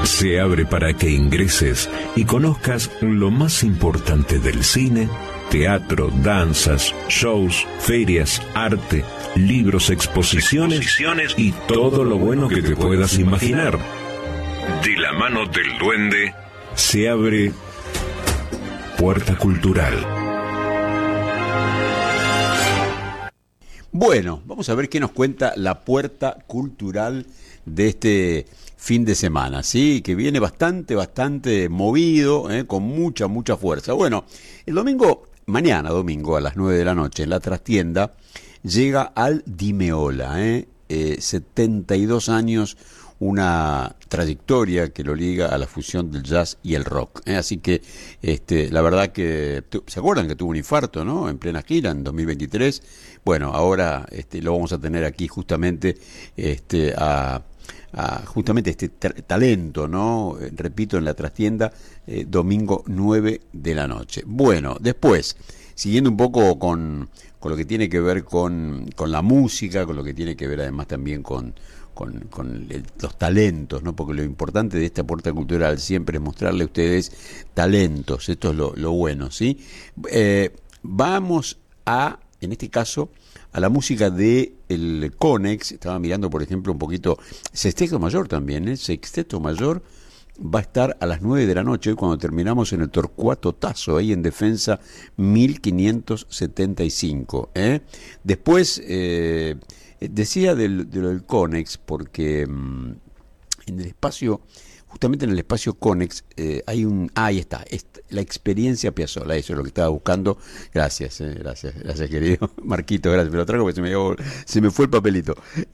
Se abre para que ingreses y conozcas lo más importante del cine, teatro, danzas, shows, ferias, arte, libros, exposiciones y todo lo bueno que te puedas imaginar. De la mano del duende, se abre Puerta Cultural. Bueno, vamos a ver qué nos cuenta la Puerta Cultural de este fin de semana, ¿sí? Que viene bastante movido, con mucha fuerza. Bueno, el domingo, mañana domingo a las 9 de la noche, en la trastienda, llega Al Di Meola, 72 años, una trayectoria que lo liga a la fusión del jazz y el rock, Así que, la verdad que, ¿se acuerdan que tuvo un infarto, no? En plena gira, en 2023. Bueno, ahora lo vamos a tener aquí justamente, justamente este talento, ¿no? Repito, en la trastienda, domingo 9 de la noche. Bueno, después, siguiendo un poco con lo que tiene que ver con la música, con lo que tiene que ver además también con los talentos, ¿no? Porque lo importante de esta Puerta Cultural siempre es mostrarle a ustedes talentos, esto es lo bueno, ¿sí? Vamos en este caso, a la música de el Conex. Estaba mirando, por ejemplo, un poquito Sexteto Mayor también, Sexteto Mayor va a estar a las 9 de la noche, cuando terminamos en el Torcuato Tazo, ahí en Defensa 1575. Después, decía del Conex, porque en el espacio, justamente en el espacio Conex, hay ahí está, la experiencia Piazzolla, eso es lo que estaba buscando. Gracias, querido Marquito, gracias, pero lo traigo porque se me fue el papelito.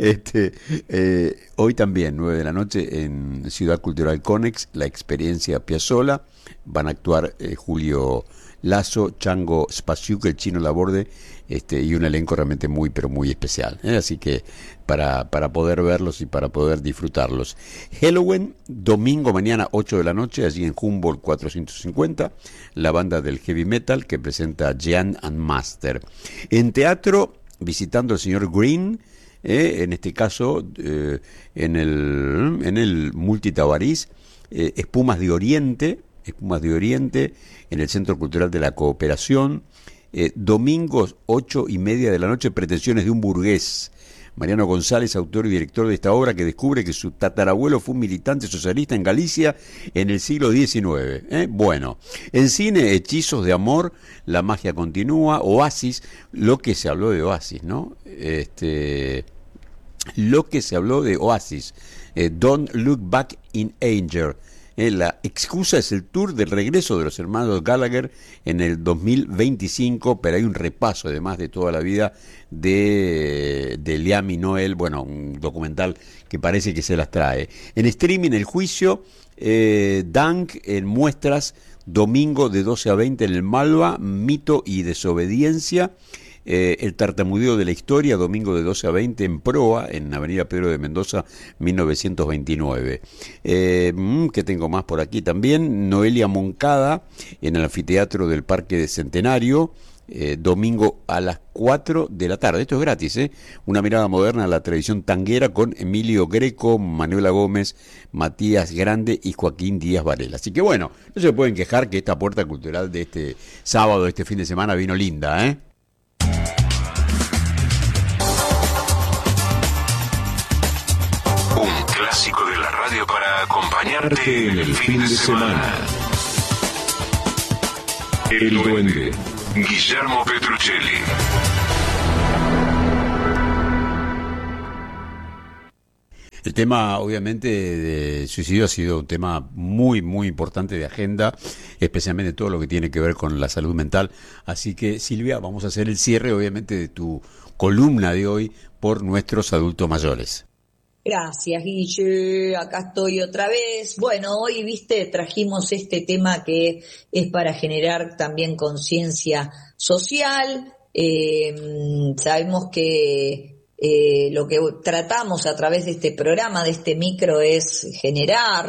Hoy también, 9 de la noche, en Ciudad Cultural Conex, la experiencia Piazzolla. Van a actuar Julio Lazo, Chango Spasiuk, el Chino Laborde, y un elenco realmente muy especial, así que para poder verlos y para poder disfrutarlos. Halloween, domingo mañana 8 de la noche, allí en Humboldt 450, la banda del heavy metal que presenta Jean and Master. En teatro, visitando al señor Green, en este caso en el Multitabarís, Espumas de Oriente, en el Centro Cultural de la Cooperación. Domingos 8:30 de la noche, Pretensiones de un burgués. Mariano González, autor y director de esta obra, que descubre que su tatarabuelo fue un militante socialista en Galicia en el siglo XIX. Bueno, en cine, Hechizos de Amor, La magia continúa, Oasis, lo que se habló de Oasis, ¿no? Lo que se habló de Oasis, Don't Look Back in Anger. La excusa es el tour del regreso de los hermanos Gallagher en el 2025, pero hay un repaso además de toda la vida de Liam y Noel, bueno, un documental que parece que se las trae. En streaming, El Juicio, Dunk en muestras, domingo de 12 a 20 en el Malva, Mito y Desobediencia. El tartamudeo de la historia, domingo de 12 a 20 en Proa, en Avenida Pedro de Mendoza, 1929. ¿Qué tengo más por aquí también? Noelia Moncada, en el anfiteatro del Parque de Centenario, domingo a las 4 de la tarde. Esto es gratis, Una mirada moderna a la tradición tanguera con Emilio Greco, Manuela Gómez, Matías Grande y Joaquín Díaz Varela. Así que bueno, no se pueden quejar que esta Puerta Cultural de este sábado, de este fin de semana, vino linda, Un clásico de la radio para acompañarte en el fin de semana. El Duende, Guillermo Petruccelli. El tema, obviamente, de suicidio ha sido un tema muy importante de agenda, especialmente todo lo que tiene que ver con la salud mental. Así que, Silvia, vamos a hacer el cierre, obviamente, de tu columna de hoy por nuestros adultos mayores. Gracias, Guille, acá estoy otra vez. Bueno, hoy, trajimos este tema que es para generar también conciencia social. Sabemos que lo que tratamos a través de este programa, de este micro, es generar